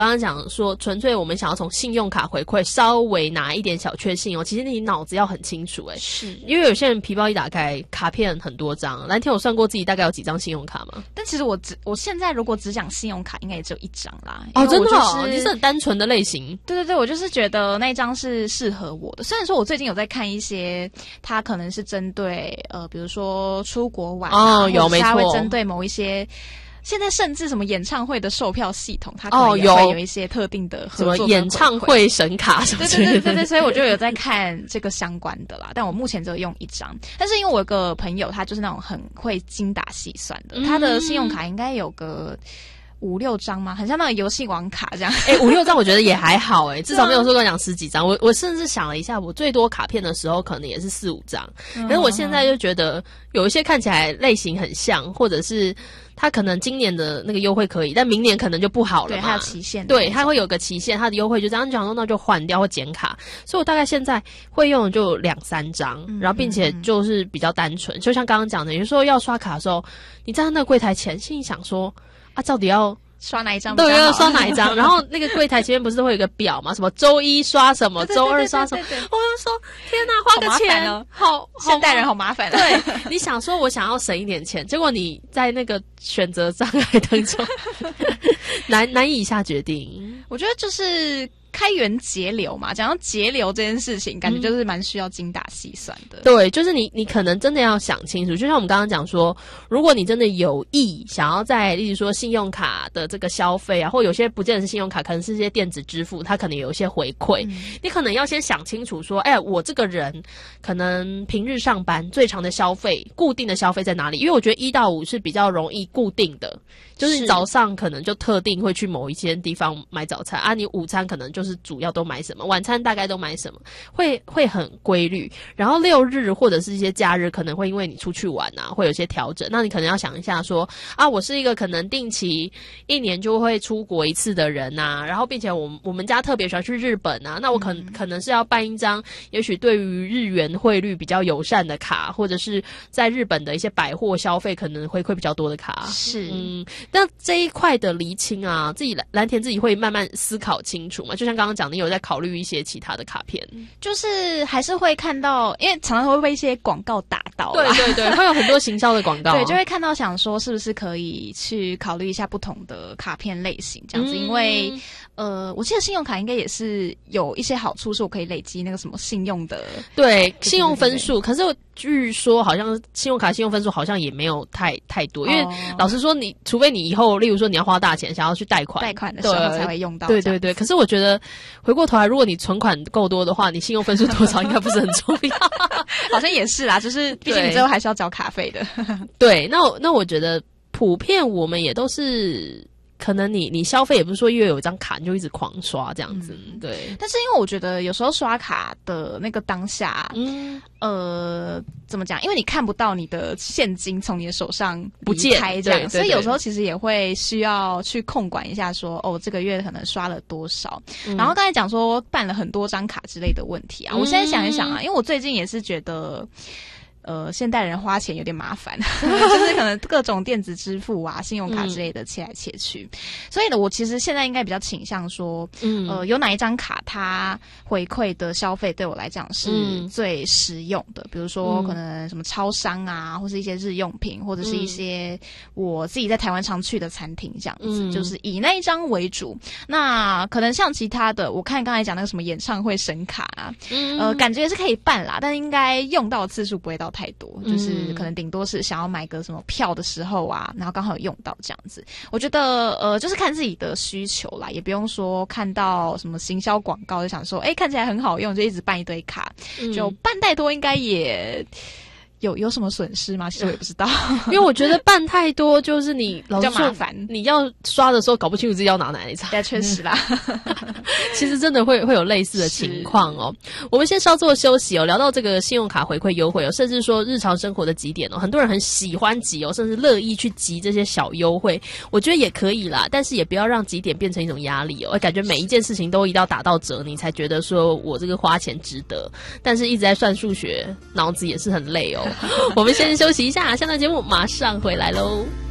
刚刚讲说，纯粹我们想要从信用卡回馈稍微拿一点小确幸哦，其实你脑子要很清楚是因为有些人皮包一打开，卡片很多张。蓝天有算过自己大概有几张信用卡吗？ 但其实我现在如果只讲信用卡，应该也只有1张啦。 哦，真的哦，你是很单纯的类型。 对，我就是觉得那一张是适合我的。虽然说我最近有在看一些，它可能是针对比如说出国玩有没错， 它会针对某一些。现在甚至什么演唱会的售票系统，它可能也会有一些特定的合作， 什么演唱会神卡什么之类的。 对，所以我就有在看这个相关的啦。但我目前只有用1张，但是因为我有个朋友，他就是那种很会精打细算的，他的信用卡应该有个5-6张吗？很像那个游戏王卡这样。 5-6张我觉得也还好至少没有说跟我讲10几张。我甚至想了一下，我最多卡片的时候可能也是4-5张。可是我现在就觉得有一些看起来类型很像，或者是他可能今年的那个优惠可以，但明年可能就不好了嘛。 对，它有期限。 对，它会有个期限，它的优惠就这样讲说，那就换掉或减卡。所以我大概现在会用的就2-3张，然后并且就是比较单纯。就像刚刚讲的，有时候要刷卡的时候，你站在那个柜台前，心里想说到底要刷哪一张比较好？ 对，要刷哪一张？然后那个柜台前面不是会有一个表吗？什么周1刷什么，周2刷什么？我就说天哪，花个钱，好现代人好麻烦。 对，你想说我想要省一点钱，结果你在那个选择障碍当中难以下决定。 我觉得就是开源节流嘛，讲到节流这件事情，感觉就是蛮需要精打细算的。 对，就是你可能真的要想清楚，就像我们刚刚讲说，如果你真的有意想要在例如说信用卡的这个消费或有些不见得是信用卡，可能是一些电子支付，它可能有一些回馈，你可能要先想清楚说，我这个人可能平日上班最长的消费，固定的消费在哪里？因为我觉得1到5是比较容易固定的，就是你早上可能就特定会去某一些地方买早餐你午餐可能就是主要都买什么，晚餐大概都买什么，会很规律。然后6日或者是一些假日，可能会因为你出去玩会有一些调整。那你可能要想一下说我是一个可能定期1年就会出国1次的人然后并且我们家特别喜欢去日本那我可能是要办一张也许对于日元汇率比较友善的卡，或者是在日本的一些百货消费可能回馈比较多的卡。 是那这一块的厘清自己蓝田自己会慢慢思考清楚嘛？就像刚刚讲，你有在考虑一些其他的卡片， 就是还是会看到，因为常常会被一些广告打到啦。 对，会有很多行销的广告。 对，就会看到想说是不是可以去考虑一下不同的卡片类型这样子，因为我记得信用卡应该也是有一些好处，是我可以累积那个什么信用的， 对，信用分数。可是据说好像信用卡信用分数好像也没有太多，因为老实说，你除非你以后例如说你要花大钱想要去贷款的时候才会用到。 对。可是我觉得回过头来，如果你存款够多的话，你信用分数多少应该不是很重要。 好像也是啦，就是毕竟你最后还是要交卡费的。 对，那我觉得普遍我们也都是。可能你消费也不是说因为有一张卡你就一直狂刷这样子，对。 但是因为我觉得有时候刷卡的那个当下，怎么讲？因为你看不到你的现金从你的手上不见开这样，所以有时候其实也会需要去控管一下说，这个月可能刷了多少。然后刚才讲说办了很多张卡之类的问题我现在想一想因为我最近也是觉得。现代人花钱有点麻烦，就是可能各种电子支付信用卡之类的切来切去，所以呢，我其实现在应该比较倾向说，有哪一张卡它回馈的消费对我来讲是最实用的，比如说可能什么超商或是一些日用品，或者是一些我自己在台湾常去的餐厅这样子，就是以那一张为主。那可能像其他的，我看刚才讲那个什么演唱会神卡感觉是可以办啦，但应该用到的次数不会到太多，就是可能顶多是想要买个什么票的时候然后刚好有用到这样子。我觉得就是看自己的需求啦，也不用说看到什么行销广告就想说看起来很好用就一直办一堆卡，就办太多应该也有什么损失吗？其实我也不知道， 因为我觉得办太多就是你比较麻烦， 你要刷的时候搞不清楚自己要拿哪一张。 对，确实啦。 其实真的会有类似的情况我们先稍作休息聊到这个信用卡回馈优惠甚至说日常生活的集点很多人很喜欢集甚至乐意去集这些小优惠，我觉得也可以啦，但是也不要让集点变成一种压力感觉每一件事情都一定要打到折，你才觉得说我这个花钱值得，但是一直在算数学，脑子也是很累我们先休息一下，下段节目马上回来咯。